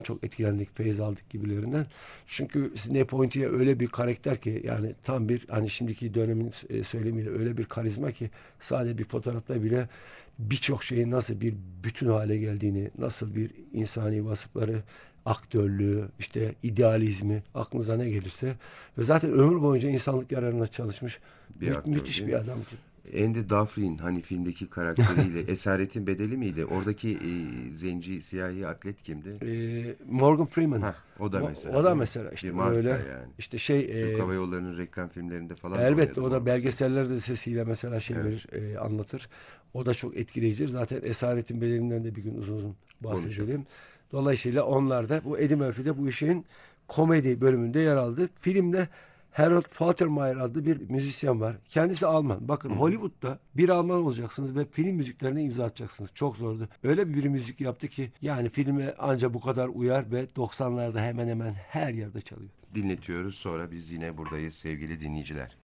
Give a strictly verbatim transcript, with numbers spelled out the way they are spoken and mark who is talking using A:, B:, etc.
A: Çok etkilendik, feyiz aldık gibilerinden. Çünkü Sidney Poitier öyle bir karakter ki, yani tam bir, hani şimdiki dönemin e, söylemiyle, öyle bir karizma ki sadece bir fotoğrafla bile birçok şeyin nasıl bir bütün hale geldiğini, nasıl bir insani vasıfları, aktörlüğü, işte idealizmi, aklınıza ne gelirse, ve zaten ömür boyunca insanlık yararına çalışmış
B: Bir
A: mü-
B: aktör
A: müthiş
B: değil
A: bir
B: mi?
A: adam ki.
B: Andy Dufresne hani filmdeki karakteriyle Esaretin Bedeli miydi? Oradaki e, zenci siyahi atlet kimdi?
A: Ee, Morgan Freeman.
B: Hah, o da
A: O,
B: mesela
A: o da
B: değil mi?
A: mesela
B: Bir
A: işte
B: marka
A: öyle,
B: yani.
A: işte şey,
B: Türk
A: e,
B: Hava Yolları'nın reklam filmlerinde falan da
A: elbette
B: oynadı
A: o da
B: Morgan Freeman.
A: belgesellerde de sesiyle mesela şey
B: Evet,
A: verir, e, anlatır. O da çok etkileyicidir. Zaten Esaretin Bedeli'nden de bir gün uzun uzun
B: konuşalım.
A: bahsedelim. Dolayısıyla onlar da, bu Eddie Murphy de bu işin komedi bölümünde yer aldı. Filmde Harold Faltermeyer adlı bir müzisyen var. Kendisi Alman. Bakın,
B: Hı hı.
A: Hollywood'da bir Alman olacaksınız ve film müziklerine imza atacaksınız. Çok zordu. Öyle bir müzik yaptı ki, yani filme anca bu kadar uyar ve doksanlarda hemen hemen her yerde çalıyor.
B: Dinletiyoruz, sonra biz yine buradayız sevgili dinleyiciler.